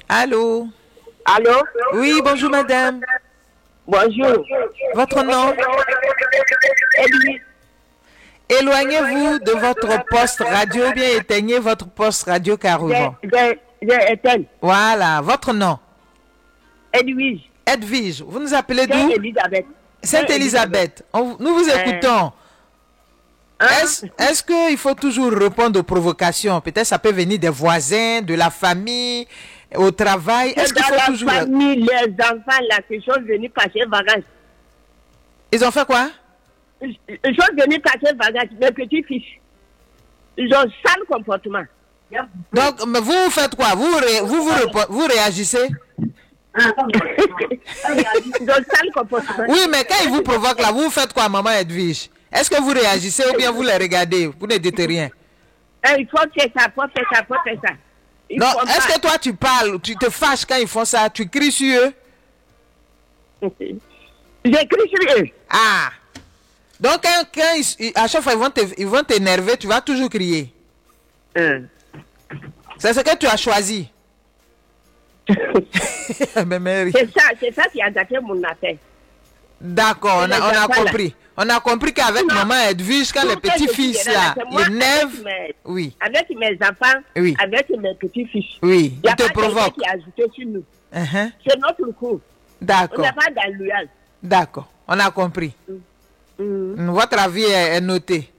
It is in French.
Allô? Allô? Oui, bonjour madame. Bonjour. Votre nom? Edwige. Éloignez-vous de votre poste radio ou bien éteignez votre poste radio carrément. J'ai éteint. Voilà, votre nom? Edwige. Edwige, vous nous appelez d'où? Sainte-Élisabeth. Sainte-Élisabeth. Nous vous écoutons. Est-ce qu'il faut toujours répondre aux provocations? Peut-être ça peut venir des voisins, de la famille, au travail. Est-ce qu'il faut toujours... la famille, les enfants, là, qui sont venus passer vacances. Ils ont fait quoi? Ils sont venus passer vacances, mes petits-fils. Ils ont sale comportement. Donc, mais vous faites quoi? Vous réagissez? Ils ont sale comportement. Oui, mais quand ils vous provoquent là, vous faites quoi, maman Edwige? Est-ce que vous réagissez ou bien vous les regardez? Vous ne dites rien. Il faut faire ça, faut faire ça, faut faire ça. Non, est-ce que toi tu parles, tu te fâches quand ils font ça, tu cries sur eux? J'écris sur eux. Ah! Donc, à chaque fois ils vont t'énerver, tu vas toujours crier. C'est ce que tu as choisi. C'est ça qui a gâté mon affaire. D'accord, on a compris. On a compris qu'avec maman Edwige, quand les petits-fils là, les nerfs, oui. Avec mes enfants, oui. Avec mes petits-fils. Oui, ils te provoquent. Qui a ajouté sur nous. C'est notre coup. D'accord. On n'a pas d'alliance. D'accord, on a compris. Votre avis est noté.